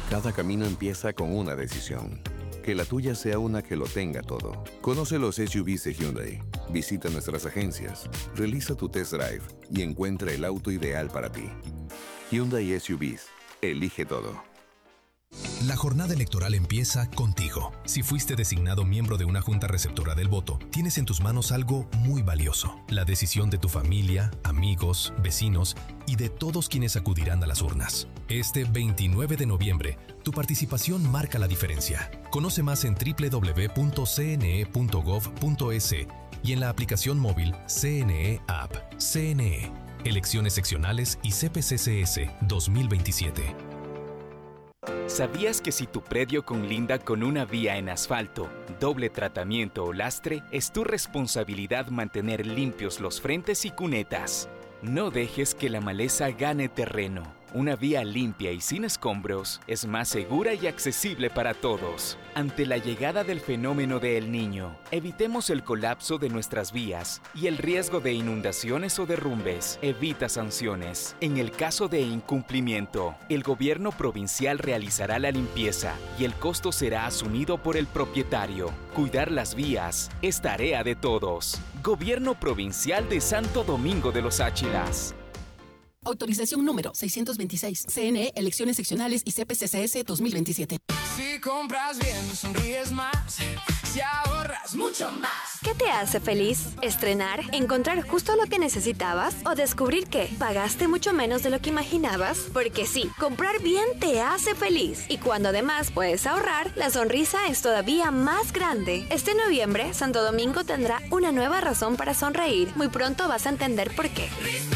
Cada camino empieza con una decisión. Que la tuya sea una que lo tenga todo. Conoce los SUVs de Hyundai. Visita nuestras agencias, realiza tu test drive y encuentra el auto ideal para ti. Hyundai SUVs. Elige todo. La jornada electoral empieza contigo. Si fuiste designado miembro de una junta receptora del voto, tienes en tus manos algo muy valioso: la decisión de tu familia, amigos, vecinos y de todos quienes acudirán a las urnas. Este 29 de noviembre, tu participación marca la diferencia. Conoce más en www.cne.gov.es y en la aplicación móvil CNE App. CNE, Elecciones Seccionales y CPCCS 2027. ¿Sabías que si tu predio conlinda con una vía en asfalto, doble tratamiento o lastre, es tu responsabilidad mantener limpios los frentes y cunetas? No dejes que la maleza gane terreno. Una vía limpia y sin escombros es más segura y accesible para todos. Ante la llegada del fenómeno de El Niño, evitemos el colapso de nuestras vías y el riesgo de inundaciones o derrumbes. Evita sanciones. En el caso de incumplimiento, el gobierno provincial realizará la limpieza y el costo será asumido por el propietario. Cuidar las vías es tarea de todos. Gobierno Provincial de Santo Domingo de los Áchilas. Autorización número 626. CNE, Elecciones Seccionales y CPCCS 2027. Si compras bien, sonríes más. Si ahorras mucho más. ¿Qué te hace feliz? ¿Estrenar? ¿Encontrar justo lo que necesitabas? ¿O descubrir que pagaste mucho menos de lo que imaginabas? Porque sí, comprar bien te hace feliz. Y cuando además puedes ahorrar, la sonrisa es todavía más grande. Este noviembre, Santo Domingo tendrá una nueva razón para sonreír. Muy pronto vas a entender por qué.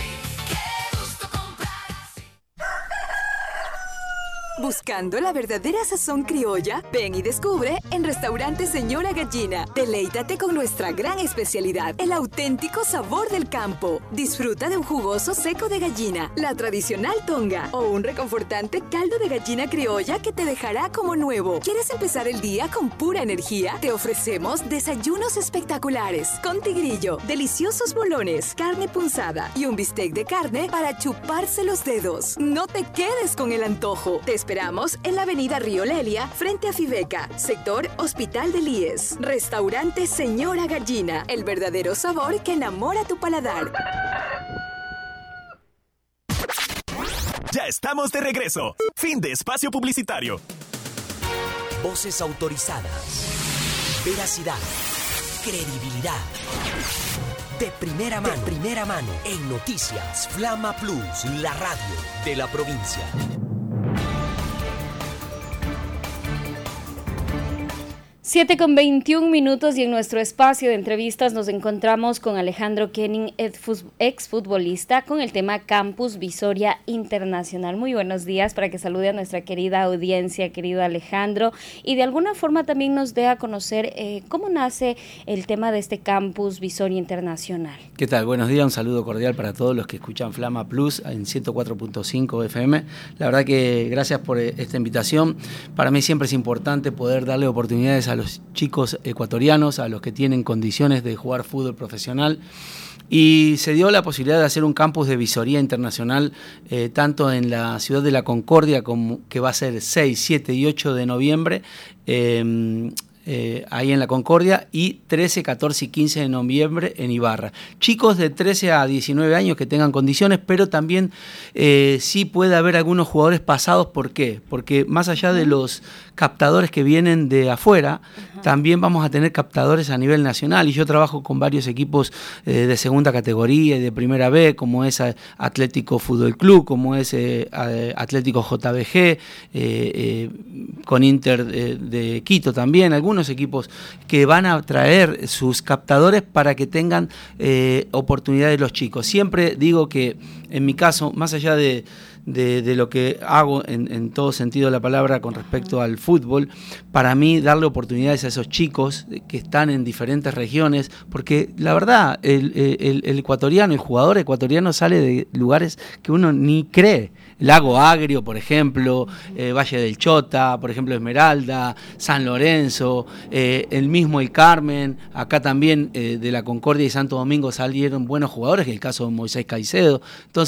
Buscando la verdadera sazón criolla, ven y descubre en Restaurante Señora Gallina. Deleítate con nuestra gran especialidad, el auténtico sabor del campo. Disfruta de un jugoso seco de gallina, la tradicional tonga o un reconfortante caldo de gallina criolla que te dejará como nuevo. ¿Quieres empezar el día con pura energía? Te ofrecemos desayunos espectaculares con tigrillo, deliciosos bolones, carne punzada y un bistec de carne para chuparse los dedos. No te quedes con el antojo. Te esperamos en la avenida Río Lelia, frente a Fibeca, sector Hospital del IES. Restaurante Señora Gallina, el verdadero sabor que enamora tu paladar. Ya estamos de regreso. Fin de espacio publicitario. Voces autorizadas. Veracidad. Credibilidad. De primera mano. En Noticias Flama Plus, la radio de la provincia. 7:21 y en nuestro espacio de entrevistas nos encontramos con Alejandro Kenning, exfutbolista, con el tema Campus Visoria Internacional. Muy buenos días, para que salude a nuestra querida audiencia, querido Alejandro, y de alguna forma también nos dé a conocer cómo nace el tema de este Campus Visoria Internacional. ¿Qué tal? Buenos días, un saludo cordial para todos los que escuchan Flama Plus en 104.5 FM. La verdad que gracias por esta invitación. Para mí siempre es importante poder darle oportunidades a los chicos ecuatorianos, a los que tienen condiciones de jugar fútbol profesional. Y se dio la posibilidad de hacer un campus de visoría internacional, tanto en la ciudad de La Concordia, como que va a ser 6, 7 y 8 de noviembre, ahí en La Concordia, y 13, 14 y 15 de noviembre en Ibarra. Chicos de 13 a 19 años que tengan condiciones, pero también sí puede haber algunos jugadores pasados. ¿Por qué? Porque más allá de los captadores que vienen de afuera, también vamos a tener captadores a nivel nacional, y yo trabajo con varios equipos de segunda categoría y de primera B, como es Atlético Fútbol Club, como es Atlético JBG, con Inter de Quito también, algunos equipos que van a traer sus captadores para que tengan oportunidades los chicos. Siempre digo que en mi caso, más allá de lo que hago en todo sentido de la palabra con respecto al fútbol, para mí darle oportunidades a esos chicos que están en diferentes regiones, porque la verdad el ecuatoriano, el jugador ecuatoriano sale de lugares que uno ni cree. Lago Agrio, por ejemplo, Valle del Chota, por ejemplo Esmeralda, San Lorenzo, el mismo El Carmen, acá también de La Concordia y Santo Domingo salieron buenos jugadores, que es el caso de Moisés Caicedo. Entonces